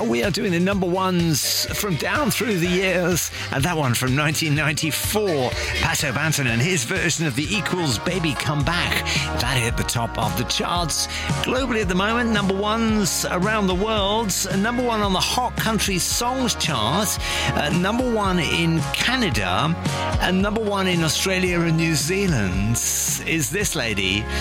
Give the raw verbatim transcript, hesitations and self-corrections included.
we are doing the number ones from down through the years, and that one from nineteen ninety-four, Pato Banton and his version of the Equals Baby Come Back. That hit the top of the charts. Globally at the moment, number ones around the world, number one on the Hot Country Songs chart, uh, number one in Canada, and number one in Australia and New Zealand is this lady.